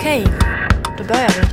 Okej, då börjar vi.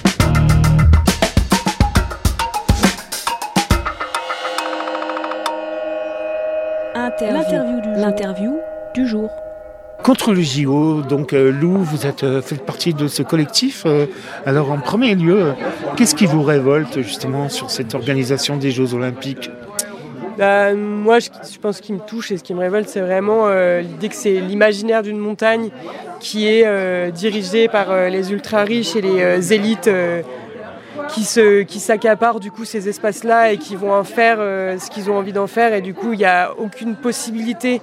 L'interview du jour. Contre le JO, donc Lou, vous faites partie de ce collectif. Alors en premier lieu, qu'est-ce qui vous révolte justement sur cette organisation des Jeux Olympiques ? Moi, je pense qu'il me touche et ce qui me révolte, c'est vraiment l'idée que c'est l'imaginaire d'une montagne qui est dirigée par les ultra-riches et les élites qui s'accaparent du coup ces espaces-là et qui vont en faire ce qu'ils ont envie d'en faire. Et du coup, il n'y a aucune possibilité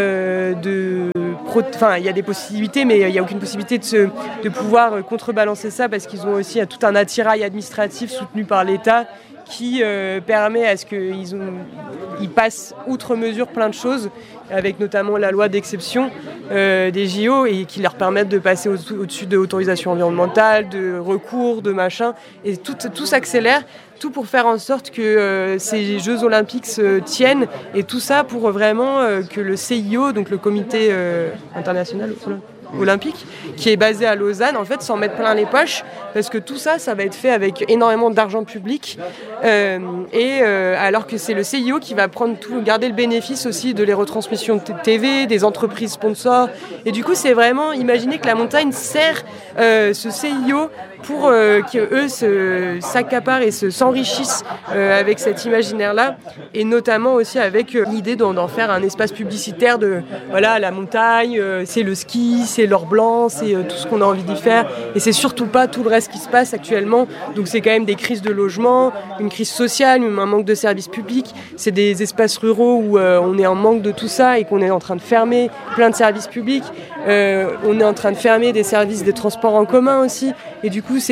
Enfin, il y a des possibilités, mais il n'y a aucune possibilité de pouvoir contrebalancer ça parce qu'ils ont aussi tout un attirail administratif soutenu par l'État qui permet à ce qu'ils passent outre mesure plein de choses, avec notamment la loi d'exception des JO et qui leur permettent de passer au-dessus de l'autorisation environnementale, de recours, de machin, et tout s'accélère, tout pour faire en sorte que ces Jeux Olympiques se tiennent, et tout ça pour vraiment que le CIO, donc le Comité international olympique, qui est basé à Lausanne, en fait, s'en mettre plein les poches, parce que tout ça, ça va être fait avec énormément d'argent public, alors que c'est le CIO qui va garder le bénéfice aussi de les retransmissions TV, des entreprises sponsors, et du coup, c'est vraiment imaginer que la montagne sert ce CIO pour qu'eux s'accaparent et s'enrichissent avec cet imaginaire-là, et notamment aussi avec l'idée d'en faire un espace publicitaire de, voilà, la montagne, c'est le ski, c'est l'or blanc, c'est tout ce qu'on a envie d'y faire, et c'est surtout pas tout le reste qui se passe actuellement. Donc c'est quand même des crises de logement, une crise sociale, un manque de services publics, c'est des espaces ruraux où on est en manque de tout ça et qu'on est en train de fermer plein de services publics, on est en train de fermer des services des transports en commun aussi, et du coup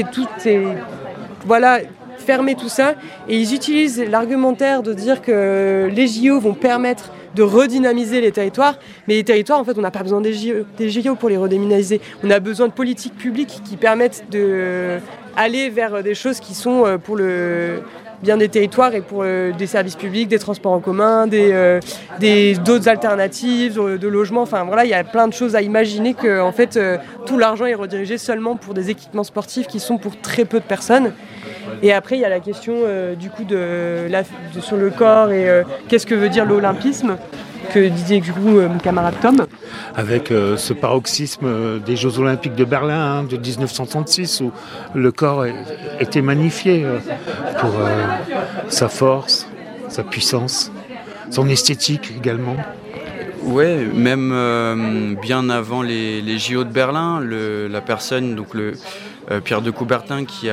fermer tout ça, et ils utilisent l'argumentaire de dire que les JO vont permettre de redynamiser les territoires, mais les territoires, en fait, on n'a pas besoin des JO pour les redynamiser. On a besoin de politiques publiques qui permettent d'aller vers des choses qui sont pour le bien des territoires et pour des services publics, des transports en commun, d'autres alternatives, de logements. Enfin voilà, il y a plein de choses à imaginer que en fait, tout l'argent est redirigé seulement pour des équipements sportifs qui sont pour très peu de personnes. Et après, il y a la question du coup sur le corps et qu'est-ce que veut dire l'olympisme, que disait du coup mon camarade Tom. Avec ce paroxysme des Jeux Olympiques de Berlin de 1936 où le corps était magnifié pour sa force, sa puissance, son esthétique également. Ouais, même bien avant les JO de Berlin, la personne, donc Pierre de Coubertin, qui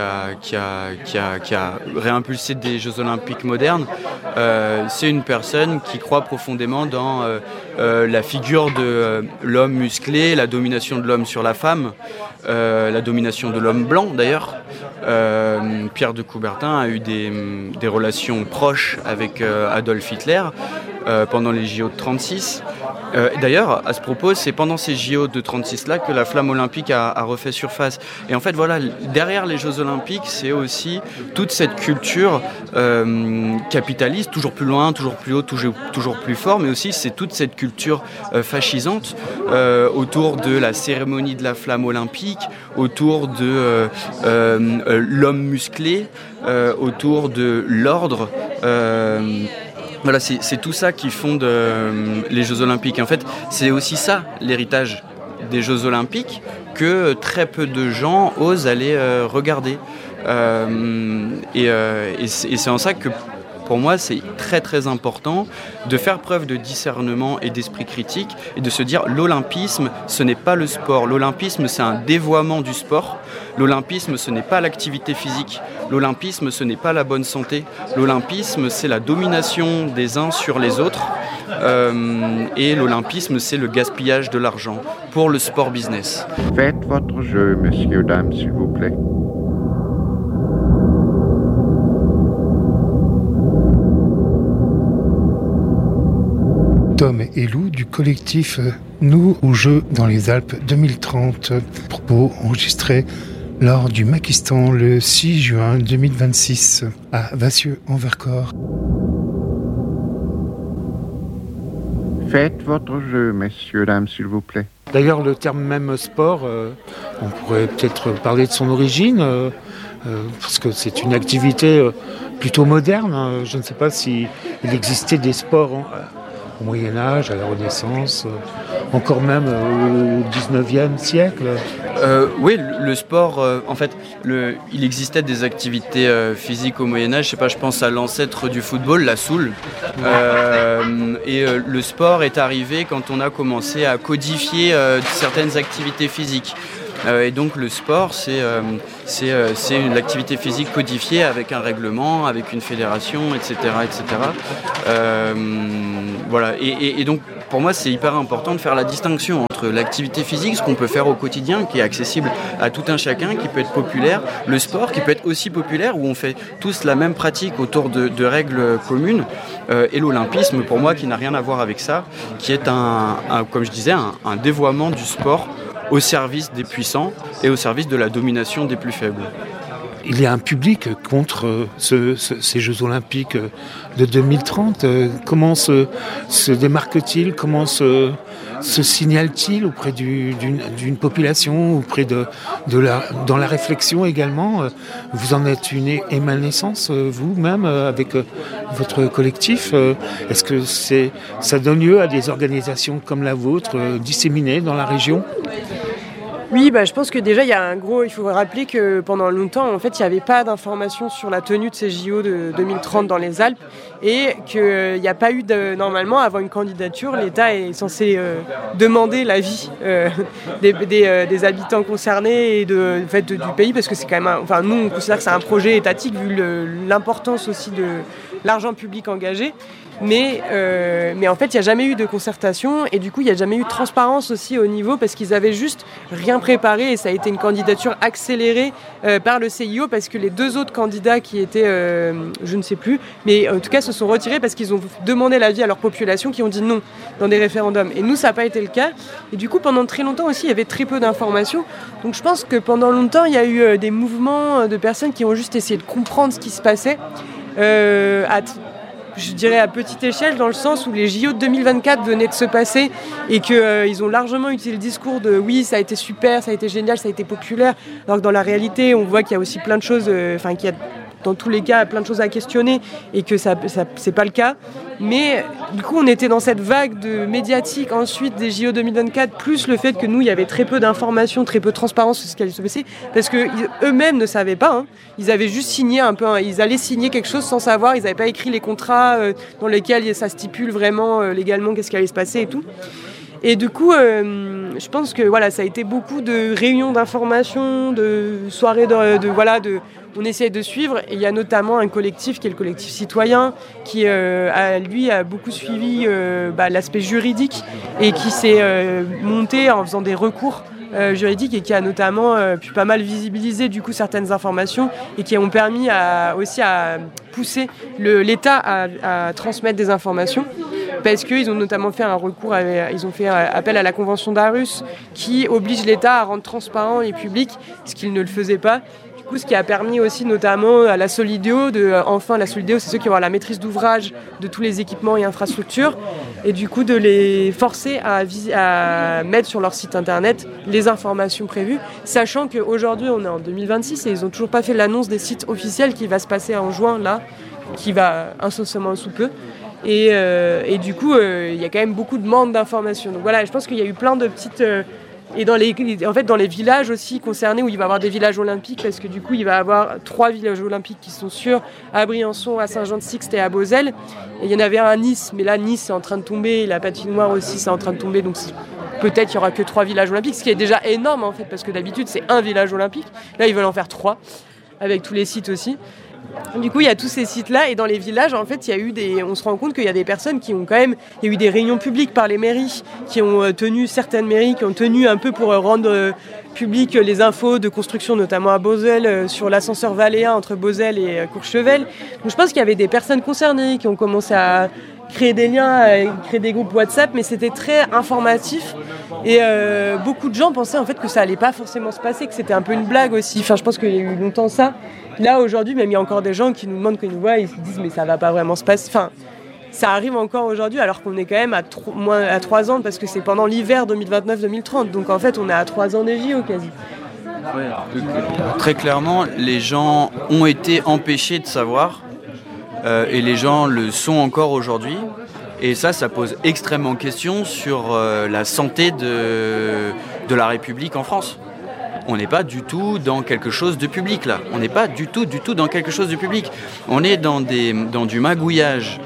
a réimpulsé des Jeux Olympiques modernes, c'est une personne qui croit profondément dans la figure de l'homme musclé, la domination de l'homme sur la femme, la domination de l'homme blanc d'ailleurs. Pierre de Coubertin a eu des relations proches avec Adolf Hitler pendant les JO de 1936. D'ailleurs, à ce propos, c'est pendant ces JO de 1936-là que la flamme olympique a refait surface. Et en fait, voilà, derrière les Jeux Olympiques, c'est aussi toute cette culture capitaliste, toujours plus loin, toujours plus haut, toujours plus fort, mais aussi c'est toute cette culture fascisante autour de la cérémonie de la flamme olympique, autour de l'homme musclé, autour de l'ordre. Voilà, c'est tout ça qui fonde les Jeux Olympiques. En fait, c'est aussi ça, l'héritage des Jeux Olympiques, que très peu de gens osent aller regarder. Et c'est en ça que, pour moi, c'est très très important de faire preuve de discernement et d'esprit critique et de se dire l'olympisme, ce n'est pas le sport. L'olympisme, c'est un dévoiement du sport. L'olympisme, ce n'est pas l'activité physique. L'olympisme, ce n'est pas la bonne santé. L'olympisme, c'est la domination des uns sur les autres. Et l'olympisme, c'est le gaspillage de l'argent pour le sport business. Faites votre jeu, messieurs, dames, s'il vous plaît. Tom et Lou du collectif Nous aux Jeux dans les Alpes 2030. Propos enregistrés lors du Makistan le 6 juin 2026 à Vassieux-en-Vercors. Faites votre jeu, messieurs, dames, s'il vous plaît. D'ailleurs, le terme même sport On pourrait peut-être parler de son origine, parce que c'est une activité plutôt moderne. Je ne sais pas s'il existait des sports au Moyen-Âge, à la Renaissance, encore même au 19e siècle. Oui, le sport, en fait, il existait des activités physiques au Moyen-Âge. Je pense à l'ancêtre du football, la soule. Et le sport est arrivé quand on a commencé à codifier certaines activités physiques. Et donc le sport, c'est une activité physique codifiée avec un règlement, avec une fédération, etc. Voilà. Et donc pour moi, c'est hyper important de faire la distinction entre l'activité physique, ce qu'on peut faire au quotidien, qui est accessible à tout un chacun, qui peut être populaire, le sport, qui peut être aussi populaire, où on fait tous la même pratique autour de règles communes, et l'olympisme, pour moi, qui n'a rien à voir avec ça, qui est comme je disais, un dévoiement du sport au service des puissants et au service de la domination des plus faibles. Il y a un public contre ces Jeux Olympiques de 2030. Comment se démarque-t-il ? Comment se signale-t-il auprès d'une population, auprès dans la réflexion également ? Vous en êtes une émanescence vous-même avec votre collectif. Est-ce que ça donne lieu à des organisations comme la vôtre disséminées dans la région ? Oui, je pense que déjà, il faut rappeler que pendant longtemps, en fait, il n'y avait pas d'informations sur la tenue de ces JO de 2030 dans les Alpes et qu'il n'y a pas eu normalement, avant une candidature, l'État est censé demander l'avis des habitants concernés et du pays, parce que c'est quand même, nous, on considère que c'est un projet étatique vu l'importance aussi de l'argent public engagé. Mais en fait, il n'y a jamais eu de concertation et du coup, il n'y a jamais eu de transparence aussi au niveau parce qu'ils avaient juste rien préparé et ça a été une candidature accélérée par le CIO parce que les deux autres candidats qui étaient, je ne sais plus, mais en tout cas se sont retirés parce qu'ils ont demandé l'avis à leur population qui ont dit non dans des référendums. Et nous, ça n'a pas été le cas. Et du coup, pendant très longtemps aussi, il y avait très peu d'informations. Donc je pense que pendant longtemps, il y a eu des mouvements de personnes qui ont juste essayé de comprendre ce qui se passait je dirais à petite échelle, dans le sens où les JO de 2024 venaient de se passer et qu'ils ont largement utilisé le discours de oui, ça a été super, ça a été génial, ça a été populaire, alors que dans la réalité, on voit qu'il y a aussi plein de choses, qu'il y a dans tous les cas plein de choses à questionner et que ça c'est pas le cas. Mais du coup, on était dans cette vague de médiatique ensuite des JO 2024, plus le fait que nous, il y avait très peu d'informations, très peu de transparence sur ce qui allait se passer, parce qu'eux-mêmes ne savaient pas. Ils avaient juste signé ils allaient signer quelque chose sans savoir, ils n'avaient pas écrit les contrats dans lesquels ça stipule vraiment légalement qu'est-ce qui allait se passer et tout. Et du coup, je pense que ça a été beaucoup de réunions d'information, de soirées on essaie de suivre. Et il y a notamment un collectif qui est le collectif citoyen qui, a beaucoup suivi l'aspect juridique et qui s'est monté en faisant des recours juridiques et qui a notamment pu pas mal visibiliser du coup certaines informations et qui ont permis aussi à pousser l'État à transmettre des informations. Parce qu'ils ont notamment fait un recours, ils ont fait appel à la Convention d'Aarhus qui oblige l'État à rendre transparent et public, ce qu'il ne le faisait pas. Du coup, ce qui a permis aussi notamment à la Solidéo, la Solidéo, c'est ceux qui vont avoir la maîtrise d'ouvrage de tous les équipements et infrastructures, et du coup de les forcer à mettre sur leur site internet les informations prévues, sachant qu'aujourd'hui on est en 2026 et ils n'ont toujours pas fait l'annonce des sites officiels qui va se passer en juin, là, qui va incessamment sous peu. Et du coup, il y a quand même beaucoup de manque d'informations. Donc voilà, je pense qu'il y a eu plein de petites... et dans les villages aussi concernés, où il va y avoir des villages olympiques, parce que du coup, il va y avoir 3 villages olympiques qui sont sûrs, à Briançon, à Saint-Jean-de-Sixte et à Beauzelle. Et il y en avait un à Nice, mais là, Nice, c'est en train de tomber, et la patinoire aussi, c'est en train de tomber, donc peut-être qu'il n'y aura que 3 villages olympiques, ce qui est déjà énorme, en fait, parce que d'habitude, c'est un village olympique. Là, ils veulent en faire 3, avec tous les sites aussi. Du coup, il y a tous ces sites-là et dans les villages, en fait, on se rend compte qu'il y a des personnes qui ont il y a eu des réunions publiques par les mairies, certaines mairies qui ont tenu un peu pour rendre public les infos de construction, notamment à Beauzelle, sur l'ascenseur Valéa entre Beauzelle et Courchevel. Donc je pense qu'il y avait des personnes concernées qui ont commencé à créer des liens, créer des groupes WhatsApp, mais c'était très informatif et beaucoup de gens pensaient en fait que ça allait pas forcément se passer, que c'était un peu une blague aussi. Enfin, je pense qu'il y a eu longtemps ça. Là aujourd'hui, même il y a encore des gens qui nous demandent, qu'ils nous voient, ils se disent mais ça va pas vraiment se passer. Enfin, ça arrive encore aujourd'hui alors qu'on est quand même à 3 ans parce que c'est pendant l'hiver 2029-2030. Donc en fait, on est à 3 ans des JO quasi. Très clairement, les gens ont été empêchés de savoir et les gens le sont encore aujourd'hui. Et ça pose extrêmement question sur la santé de la République en France. On n'est pas du tout dans quelque chose de public là. On n'est pas du tout dans quelque chose de public. On est dans du magouillage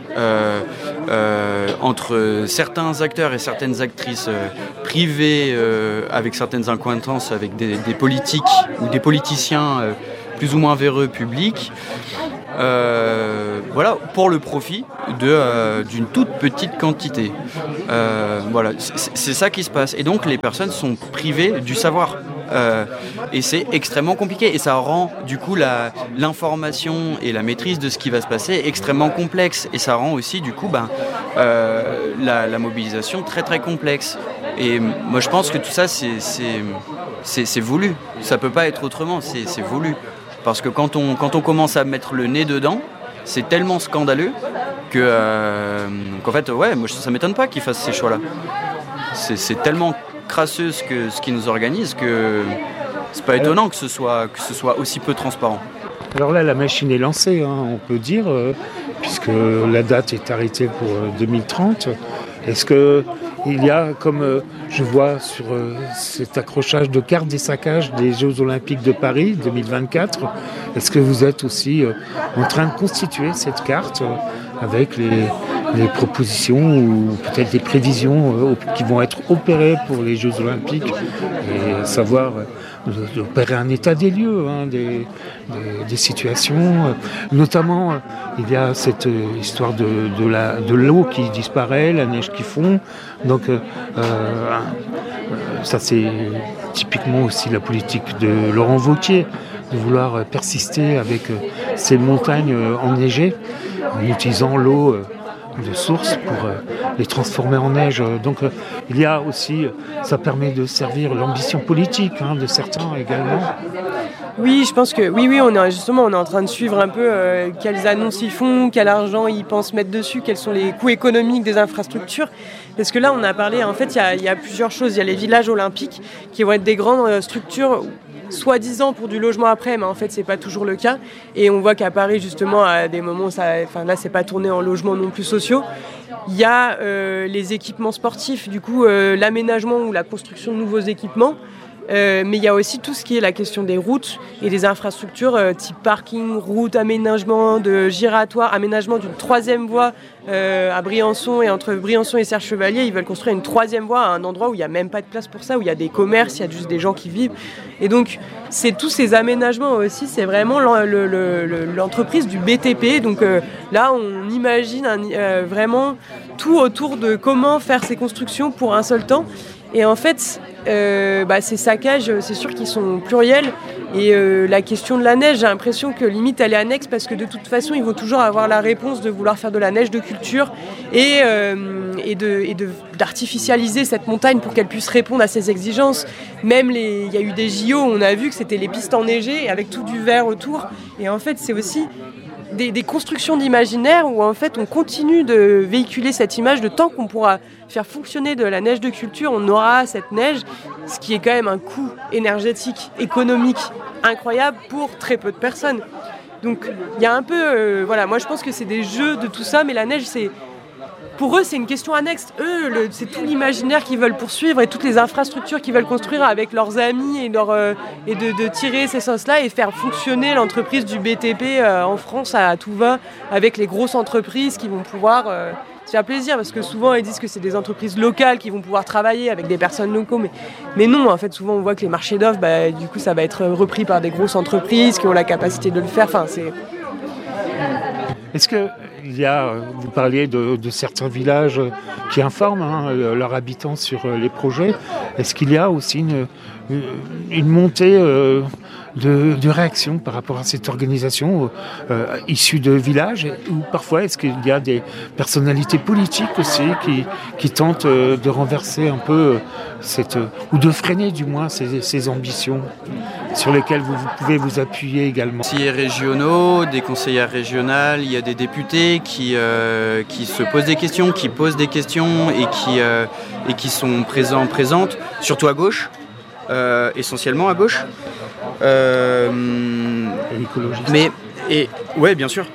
entre certains acteurs et certaines actrices privées avec certaines accointances avec des politiques ou des politiciens plus ou moins véreux publics. Voilà, pour le profit d'une toute petite quantité. Voilà, c'est ça qui se passe. Et donc les personnes sont privées du savoir. Et c'est extrêmement compliqué. Et ça rend du coup l'information et la maîtrise de ce qui va se passer extrêmement complexe. Et ça rend aussi du coup la mobilisation très très complexe. Et moi je pense que tout ça c'est voulu. Ça peut pas être autrement, c'est voulu. Parce que quand on commence à mettre le nez dedans, c'est tellement scandaleux qu'en fait, ouais, moi ça m'étonne pas qu'ils fassent ces choix-là. C'est tellement crasseux ce qu'ils nous organisent que c'est pas étonnant que ce soit aussi peu transparent. Alors là, la machine est lancée, on peut dire, puisque la date est arrêtée pour 2030. Est-ce qu'il y a, comme je vois sur cet accrochage de carte des saccages des Jeux Olympiques de Paris 2024, est-ce que vous êtes aussi en train de constituer cette carte avec les propositions ou peut-être des prévisions qui vont être opérées pour les Jeux Olympiques et savoir opérer un état des lieux des situations. Notamment, il y a cette histoire de l'eau qui disparaît, la neige qui fond. Donc, ça c'est typiquement aussi la politique de Laurent Wauquiez, de vouloir persister avec ces montagnes enneigées en utilisant l'eau de source pour les transformer en neige. Donc il y a aussi, ça permet de servir l'ambition politique de certains également. Oui, je pense que oui, on est en train de suivre un peu quelles annonces ils font, quel argent ils pensent mettre dessus, quels sont les coûts économiques des infrastructures. Parce que là, on a parlé, en fait, il y a plusieurs choses. Il y a les villages olympiques qui vont être des grandes structures soi-disant pour du logement après, mais en fait c'est pas toujours le cas. Et on voit qu'à Paris justement à des moments, là c'est pas tourné en logements non plus sociaux. Il y a les équipements sportifs, du coup l'aménagement ou la construction de nouveaux équipements. Mais il y a aussi tout ce qui est la question des routes et des infrastructures type parking, route, aménagement de giratoires, aménagement d'une 3e voie à Briançon, et entre Briançon et Serge Chevalier, ils veulent construire une 3e voie à un endroit où il n'y a même pas de place pour ça, où il y a des commerces, il y a juste des gens qui vivent. Et donc, c'est tous ces aménagements aussi, c'est vraiment l'entreprise du BTP. Donc là, on imagine vraiment tout autour de comment faire ces constructions pour un seul temps. Et en fait, ces saccages, c'est sûr qu'ils sont pluriels. Et la question de la neige, j'ai l'impression que limite elle est annexe parce que de toute façon, ils vont toujours avoir la réponse de vouloir faire de la neige de culture et d'artificialiser cette montagne pour qu'elle puisse répondre à ces exigences. Même il y a eu des JO, on a vu que c'était les pistes enneigées avec tout du vert autour. Et en fait, c'est aussi des constructions d'imaginaire où en fait on continue de véhiculer cette image de tant qu'on pourra faire fonctionner de la neige de culture, on aura cette neige, ce qui est quand même un coût énergétique, économique incroyable pour très peu de personnes. Donc il y a un peu, moi je pense que c'est des jeux de tout ça, mais la neige pour eux c'est une question annexe. Eux, c'est tout l'imaginaire qu'ils veulent poursuivre et toutes les infrastructures qu'ils veulent construire avec leurs amis et de tirer ces sens-là et faire fonctionner l'entreprise du BTP en France à tout va, avec les grosses entreprises qui vont pouvoir se faire plaisir, parce que souvent ils disent que c'est des entreprises locales qui vont pouvoir travailler avec des personnes locaux, mais non, en fait souvent on voit que les marchés d'offres, du coup ça va être repris par des grosses entreprises qui ont la capacité de le faire. Est-ce que vous parliez de certains villages qui informent leurs habitants sur les projets. Est-ce qu'il y a aussi une montée de réaction par rapport à cette organisation issue de villages, ou parfois est-ce qu'il y a des personnalités politiques aussi qui tentent de renverser un peu ou de freiner du moins ces ambitions sur lesquelles vous pouvez vous appuyer également? Conseillers régionaux, des conseillères régionales, il y a des députés qui se posent des questions, qui posent des questions et qui sont présentes, surtout à gauche, essentiellement à gauche. L'écologiste. Ouais, bien sûr.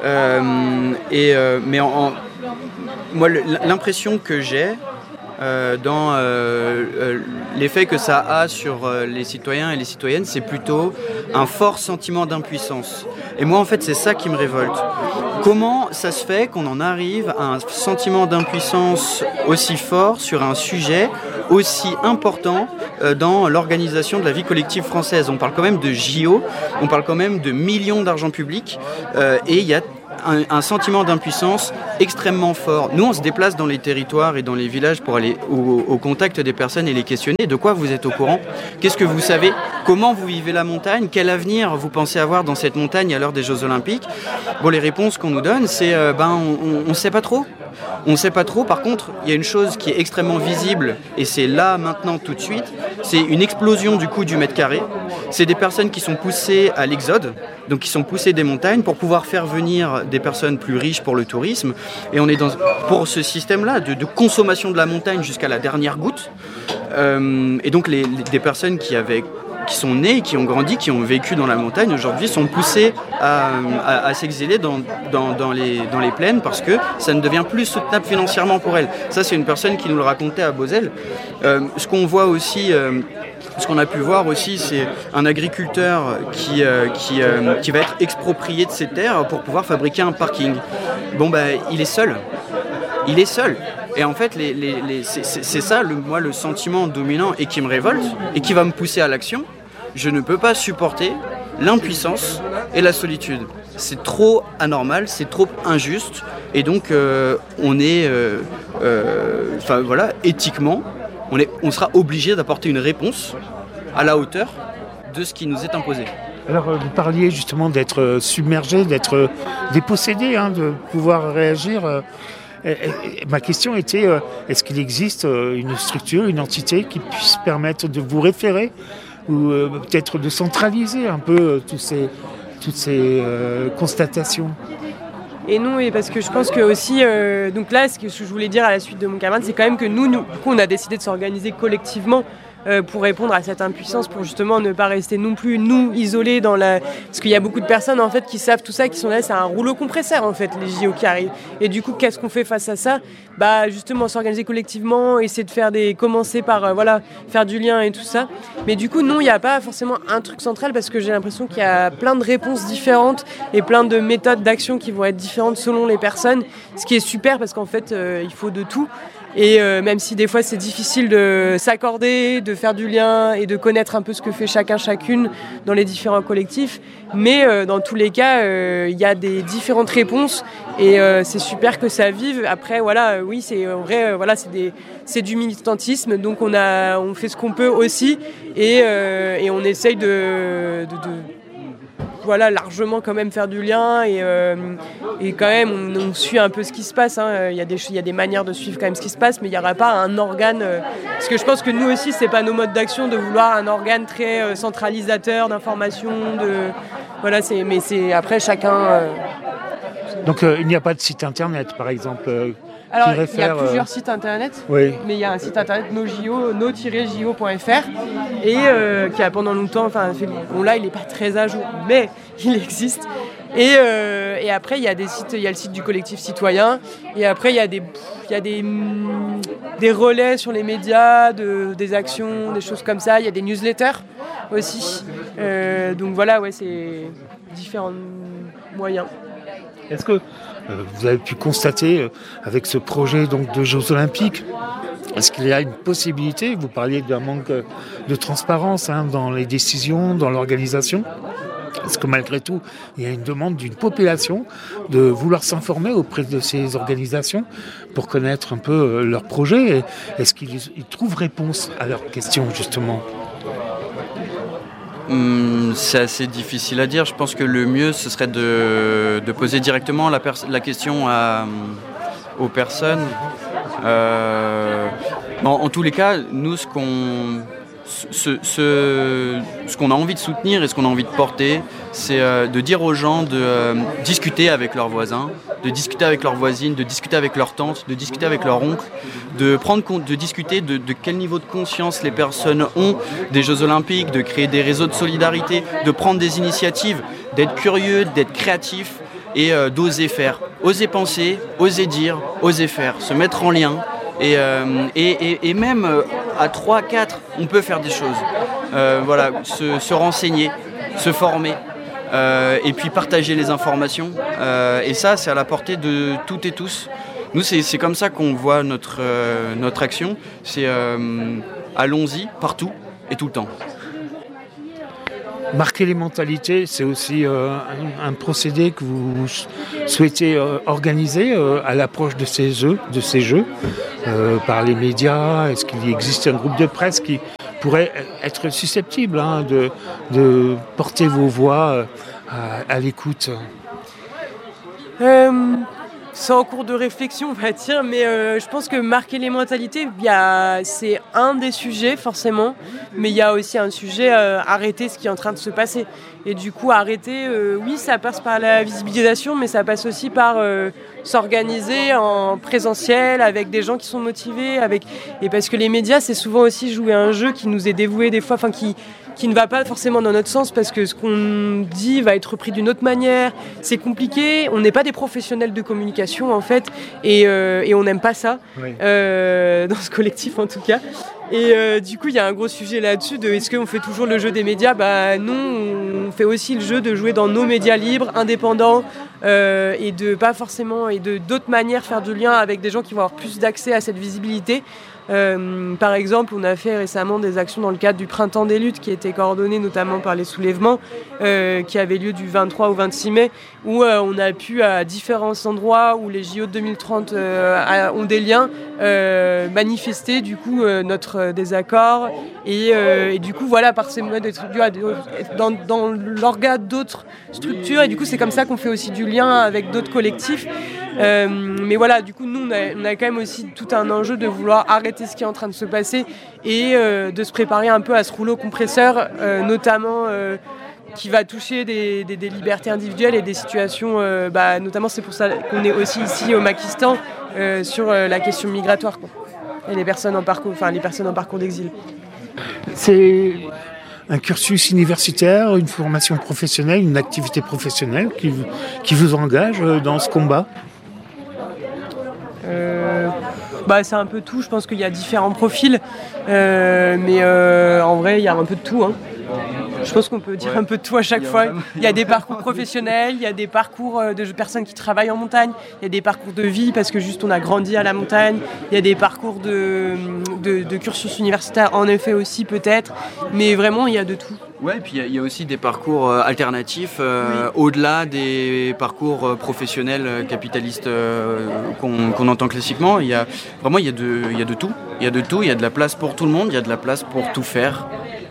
Moi, l'impression que j'ai dans l'effet que ça a sur les citoyens et les citoyennes, c'est plutôt un fort sentiment d'impuissance. Et moi, en fait, c'est ça qui me révolte. Comment ça se fait qu'on en arrive à un sentiment d'impuissance aussi fort sur un sujet aussi important dans l'organisation de la vie collective française? On parle quand même de JO, on parle quand même de millions d'argent public, et il y a un sentiment d'impuissance extrêmement fort. Nous, on se déplace dans les territoires et dans les villages pour aller au contact des personnes et les questionner. De quoi vous êtes au courant? Qu'est-ce que vous savez? Comment vous vivez la montagne? Quel avenir vous pensez avoir dans cette montagne à l'heure des Jeux Olympiques? Bon, les réponses qu'on nous donne, c'est on ne sait pas trop. On ne sait pas trop. Par contre, il y a une chose qui est extrêmement visible, et c'est là, maintenant, tout de suite, c'est une explosion du coût du mètre carré. C'est des personnes qui sont poussées à l'exode, donc qui sont poussées des montagnes pour pouvoir faire venir des personnes plus riches pour le tourisme. Et on est pour ce système-là de consommation de la montagne jusqu'à la dernière goutte. Et donc des personnes qui sont nées, qui ont grandi, qui ont vécu dans la montagne, aujourd'hui sont poussées à s'exiler dans les plaines parce que ça ne devient plus soutenable financièrement pour elles. Ça, c'est une personne qui nous le racontait à Beauzelle. Ce qu'on voit aussi... Ce qu'on a pu voir aussi, c'est un agriculteur qui va être exproprié de ses terres pour pouvoir fabriquer un parking. Bon, il est seul. Il est seul. Et en fait, c'est ça, moi, le sentiment dominant et qui me révolte et qui va me pousser à l'action. Je ne peux pas supporter l'impuissance et la solitude. C'est trop anormal, c'est trop injuste. Et donc, on est, éthiquement, on sera obligé d'apporter une réponse à la hauteur de ce qui nous est imposé. Alors, vous parliez justement d'être submergé, d'être dépossédé, de pouvoir réagir. Ma question était, est-ce qu'il existe une structure, une entité qui puisse permettre de vous référer ou peut-être de centraliser un peu toutes ces constatations? Et non, et parce que je pense que aussi, donc là, ce que je voulais dire à la suite de mon camarade, c'est quand même que nous, on a décidé de s'organiser collectivement pour répondre à cette impuissance, pour justement ne pas rester non plus, nous, isolés dans la... Parce qu'il y a beaucoup de personnes, en fait, qui savent tout ça, qui sont là, c'est un rouleau compresseur, en fait, les JO qui arrivent. Et du coup, qu'est-ce qu'on fait face à ça? Justement, s'organiser collectivement, essayer de faire commencer par, faire du lien et tout ça. Mais du coup, non, il n'y a pas forcément un truc central, parce que j'ai l'impression qu'il y a plein de réponses différentes et plein de méthodes d'action qui vont être différentes selon les personnes, ce qui est super, parce qu'en fait, il faut de tout. Et même si des fois c'est difficile de s'accorder, de faire du lien et de connaître un peu ce que fait chacune dans les différents collectifs, mais dans tous les cas, il y a des différentes réponses et c'est super que ça vive. Après, oui, c'est en vrai, c'est du militantisme, donc on fait ce qu'on peut aussi et on essaye de largement quand même faire du lien et quand même on suit un peu ce qui se passe. Il y a des manières de suivre quand même ce qui se passe, mais il n'y aura pas un organe parce que je pense que nous aussi c'est pas nos modes d'action de vouloir un organe très centralisateur d'information mais c'est après chacun Donc il n'y a pas de site internet par exemple Alors, il y a plusieurs sites internet, oui. Mais il y a un site internet no-jo.fr et qui a pendant longtemps, là il n'est pas très à jour, mais il existe. Et après il y a des sites, il y a le site du collectif citoyen, et après il y a des relais sur les médias, des actions, des choses comme ça. Il y a des newsletters aussi. Donc c'est différents moyens. Est-ce que vous avez pu constater avec ce projet donc, de Jeux Olympiques, est-ce qu'il y a une possibilité, vous parliez d'un manque de transparence dans les décisions, dans l'organisation, est-ce que malgré tout, il y a une demande d'une population de vouloir s'informer auprès de ces organisations pour connaître un peu leurs projets? Est-ce qu'ils trouvent réponse à leurs questions justement? C'est assez difficile à dire. Je pense que le mieux, ce serait de poser directement la question aux personnes. En tous les cas, nous, ce ce qu'on a envie de soutenir et ce qu'on a envie de porter, c'est de dire aux gens de discuter avec leurs voisins, de discuter avec leurs voisines, de discuter avec leurs tantes, de discuter avec leurs oncles, de prendre compte, de discuter de quel niveau de conscience les personnes ont des Jeux Olympiques, de créer des réseaux de solidarité, de prendre des initiatives, d'être curieux, d'être créatif et d'oser faire, oser penser, oser dire, oser faire, se mettre en lien. Et même à 3, 4, on peut faire des choses. Voilà, se renseigner, se former, et puis partager les informations. Et ça, c'est à la portée de toutes et tous. Nous, c'est comme ça qu'on voit notre action. C'est allons-y, partout et tout le temps. Marquer les mentalités, c'est aussi un procédé que vous souhaitez organiser à l'approche de ces jeux par les médias. Est-ce qu'il existe un groupe de presse qui pourrait être susceptible de porter vos voix à l'écoute? C'est en cours de réflexion, on va dire, mais je pense que marquer les mentalités, c'est un des sujets forcément, mais il y a aussi un sujet arrêter ce qui est en train de se passer. Et du coup, arrêter, oui, ça passe par la visibilisation, mais ça passe aussi par s'organiser en présentiel avec des gens qui sont motivés, et parce que les médias, c'est souvent aussi jouer un jeu qui nous est dévoué des fois, enfin qui ne va pas forcément dans notre sens parce que ce qu'on dit va être repris d'une autre manière. C'est compliqué, on n'est pas des professionnels de communication en fait, et on n'aime pas ça, oui. Dans ce collectif en tout cas. Et du coup, il y a un gros sujet là-dessus de est-ce qu'on fait toujours le jeu des médias ? Non, on fait aussi le jeu de jouer dans nos médias libres, indépendants, et de pas forcément, et de d'autres manières faire du lien avec des gens qui vont avoir plus d'accès à cette visibilité. Par exemple, on a fait récemment des actions dans le cadre du Printemps des luttes qui étaient coordonnées notamment par les soulèvements qui avaient lieu du 23 au 26 mai où on a pu à différents endroits où les JO de 2030 ont des liens manifester du coup notre désaccord et du coup voilà par ces modes dans l'organe d'autres structures et du coup c'est comme ça qu'on fait aussi du lien avec d'autres collectifs. Mais voilà, du coup, nous, on a quand même aussi tout un enjeu de vouloir arrêter ce qui est en train de se passer et de se préparer un peu à ce rouleau compresseur, notamment qui va toucher des libertés individuelles et des situations, notamment c'est pour ça qu'on est aussi ici au Makistan sur la question migratoire quoi, et les personnes en parcours d'exil. C'est un cursus universitaire, une formation professionnelle, une activité professionnelle qui vous engage dans ce combat ? C'est un peu tout, je pense qu'il y a différents profils, mais en vrai il y a un peu de tout. Je pense qu'on peut dire un peu de tout à chaque fois. Il y a des parcours professionnels, il y a des parcours de personnes qui travaillent en montagne, il y a des parcours de vie parce que juste on a grandi à la montagne, il y a des parcours de cursus universitaire en effet aussi peut-être, mais vraiment il y a de tout. Ouais, et puis il y a aussi des parcours alternatifs au-delà des parcours professionnels capitalistes qu'on entend classiquement. Il y a de tout. Il y a de tout, il y a de la place pour tout le monde, il y a de la place pour tout faire.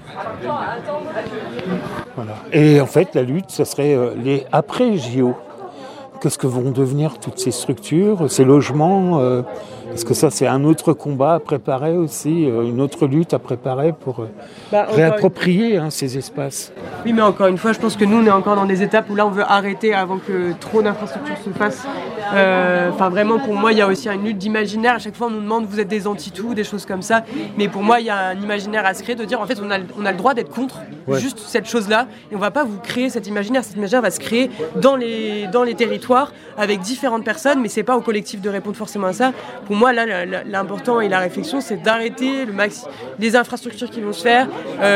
Voilà. Et en fait, la lutte, ce serait les après-JO. Qu'est-ce que vont devenir toutes ces structures, ces logements Est-ce que ça, c'est un autre combat à préparer aussi, une autre lutte à préparer pour réapproprier ces espaces ? Oui, mais encore une fois, je pense que nous, on est encore dans des étapes où là, on veut arrêter avant que trop d'infrastructures se fassent. Vraiment, pour moi, il y a aussi une lutte d'imaginaire. À chaque fois, on nous demande, vous êtes des anti-tout, des choses comme ça. Mais pour moi, il y a un imaginaire à se créer, de dire, en fait, on a le droit d'être contre juste cette chose-là. Et on ne va pas vous créer cet imaginaire. Cet imaginaire va se créer dans les territoires avec différentes personnes, mais c'est pas au collectif de répondre forcément à ça. Pour moi, là, l'important et la réflexion, c'est d'arrêter les infrastructures qui vont se faire,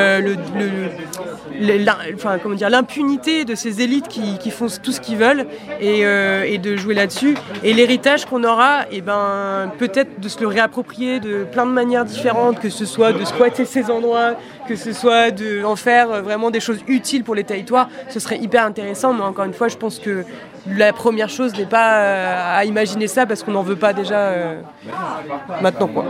l'impunité de ces élites qui font tout ce qu'ils veulent et de jouer là-dessus. Et l'héritage qu'on aura, peut-être de se le réapproprier de plein de manières différentes, que ce soit de squatter ces endroits, que ce soit d'en faire vraiment des choses utiles pour les territoires. Ce serait hyper intéressant, mais encore une fois, je pense que la première chose n'est pas à imaginer ça parce qu'on n'en veut pas déjà maintenant quoi.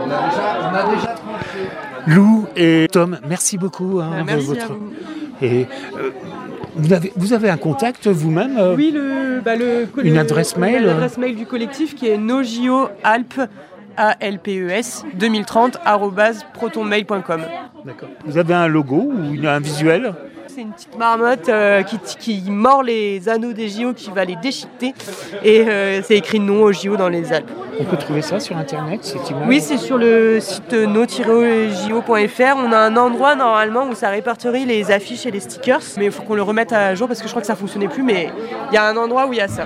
Lou et Tom, merci beaucoup. Merci à vous. Et vous avez un contact vous-même Oui, une adresse mail. L'adresse mail du collectif qui est nojoalp ALPES 2030@protonmail.com. D'accord. Vous avez un logo ou un visuel? C'est une petite marmotte qui mord les anneaux des JO, qui va les déchiqueter. Et c'est écrit non aux JO dans les Alpes. On peut trouver ça sur Internet, cette image? Oui, c'est sur le site no-jo.fr. On a un endroit normalement où ça répertorie les affiches et les stickers. Mais il faut qu'on le remette à jour parce que je crois que ça ne fonctionnait plus. Mais il y a un endroit où il y a ça.